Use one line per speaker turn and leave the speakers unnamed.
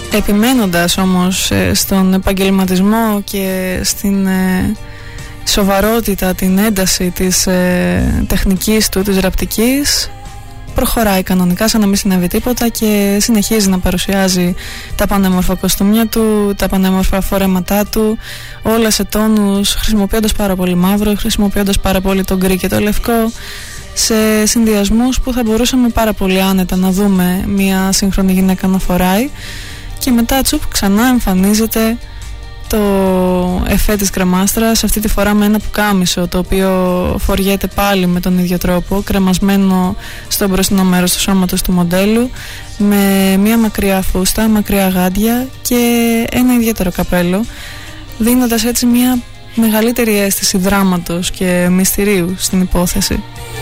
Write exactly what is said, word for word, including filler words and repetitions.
Επιμένοντας όμως στον επαγγελματισμό και στην σοβαρότητα, την ένταση της τεχνικής του, της ραπτικής, προχωράει κανονικά σαν να μην συνέβη τίποτα και συνεχίζει να παρουσιάζει τα πανέμορφα κοστούμια του, τα πανέμορφα φορέματά του, όλα σε τόνους, χρησιμοποιώντας πάρα πολύ μαύρο, χρησιμοποιώντας πάρα πολύ το γκρι και το λευκό, σε συνδυασμούς που θα μπορούσαμε πάρα πολύ άνετα να δούμε μια σύγχρονη γυναίκα να φοράει. Και μετά τσουπ ξανά εμφανίζεται το εφέ της κρεμάστρας, αυτή τη φορά με ένα πουκάμισο το οποίο φοριέται πάλι με τον ίδιο τρόπο, κρεμασμένο στο μπροστινό μέρος του σώματος του μοντέλου, με μια μακριά φούστα, μακριά γάντια και ένα ιδιαίτερο καπέλο, δίνοντας έτσι μια μεγαλύτερη αίσθηση δράματος και μυστηρίου στην υπόθεση.